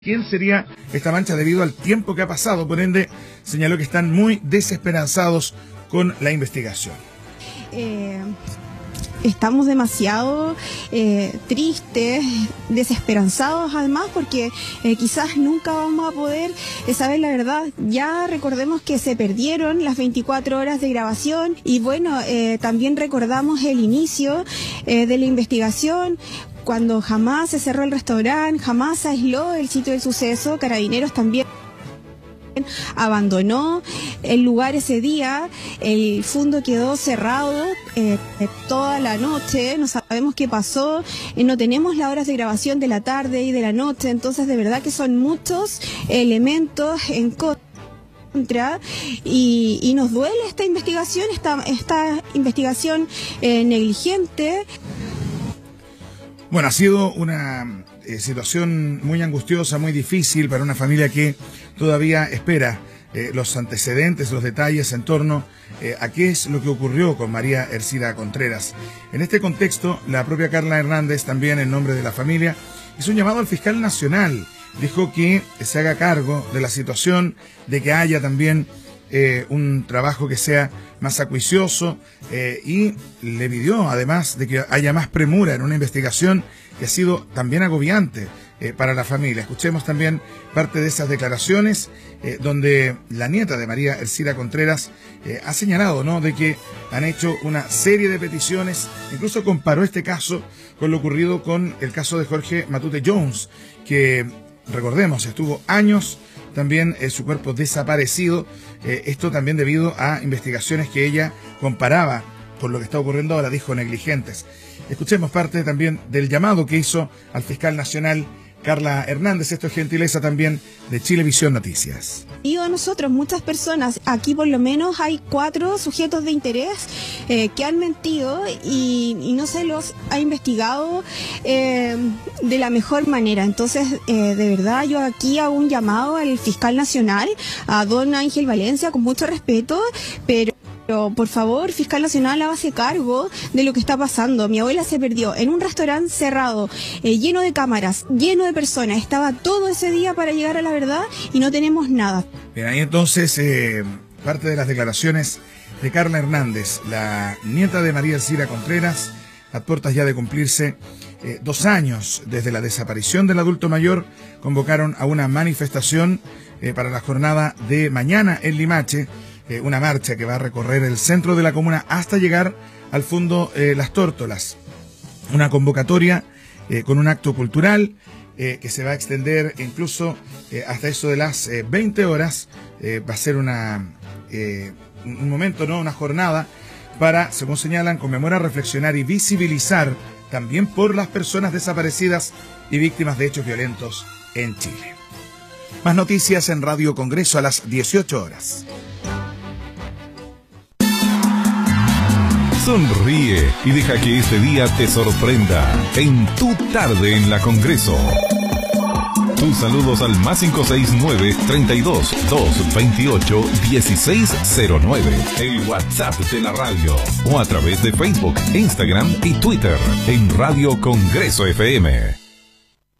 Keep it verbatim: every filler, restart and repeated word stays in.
quién sería esta mancha debido al tiempo que ha pasado. Por ende, señaló que están muy desesperanzados con la investigación. Eh, estamos demasiado eh, tristes, desesperanzados además, porque eh, quizás nunca vamos a poder eh, saber la verdad. Ya recordemos que se perdieron las veinticuatro horas de grabación y bueno, eh, también recordamos el inicio eh, de la investigación, cuando jamás se cerró el restaurante, jamás se aisló el sitio del suceso. Carabineros también abandonó el lugar ese día, el fondo quedó cerrado eh, toda la noche, no sabemos qué pasó, eh, no tenemos las horas de grabación de la tarde y de la noche, entonces de verdad que son muchos elementos en contra y, y nos duele esta investigación, esta, esta investigación eh, negligente. Bueno, ha sido una eh, situación muy angustiosa, muy difícil para una familia que todavía espera eh, los antecedentes, los detalles en torno eh, a qué es lo que ocurrió con María Ercira Contreras. En este contexto, la propia Carla Hernández, también en nombre de la familia, hizo un llamado al fiscal nacional. Dijo que se haga cargo de la situación, de que haya también eh, un trabajo que sea más acuicioso eh, y le pidió además de que haya más premura en una investigación que ha sido también agobiante eh, para la familia. Escuchemos también parte de esas declaraciones eh, donde la nieta de María Ercira Contreras eh, ha señalado, ¿no?, de que han hecho una serie de peticiones, incluso comparó este caso con lo ocurrido con el caso de Jorge Matute Jones, que recordemos estuvo años también eh, su cuerpo desaparecido, eh, esto también debido a investigaciones que ella comparaba con lo que está ocurriendo ahora, dijo negligentes. Escuchemos parte también del llamado que hizo al fiscal nacional Carla Hernández. Esto es gentileza también de Chilevisión Noticias. Y a nosotros, muchas personas, aquí por lo menos hay cuatro sujetos de interés eh, que han mentido y, y no se los ha investigado eh, de la mejor manera. Entonces, eh, de verdad, yo aquí hago un llamado al fiscal nacional, a don Ángel Valencia, con mucho respeto, pero Pero, por favor, fiscal nacional, hágase cargo de lo que está pasando. Mi abuela se perdió en un restaurante cerrado, eh, lleno de cámaras, lleno de personas. Estaba todo ese día para llegar a la verdad y no tenemos nada. Bien, ahí entonces eh, parte de las declaraciones de Carla Hernández, la nieta de María Ercira Contreras, a puertas ya de cumplirse eh, dos años desde la desaparición del adulto mayor. Convocaron a una manifestación eh, para la jornada de mañana en Limache. Una marcha que va a recorrer el centro de la comuna hasta llegar al fondo eh, Las Tórtolas. Una convocatoria eh, con un acto cultural eh, que se va a extender incluso eh, hasta eso de las eh, veinte horas. Eh, va a ser una, eh, un momento, ¿no?, una jornada para, según señalan, conmemorar, reflexionar y visibilizar también por las personas desaparecidas y víctimas de hechos violentos en Chile. Más noticias en Radio Congreso a las dieciocho horas. Sonríe y deja que este día te sorprenda en Tu Tarde en la Congreso. Tus saludos al más cinco seis nueve, treinta y dos, doscientos veintiocho, dieciséis cero nueve, el WhatsApp de la radio, o a través de Facebook, Instagram y Twitter en Radio Congreso F M.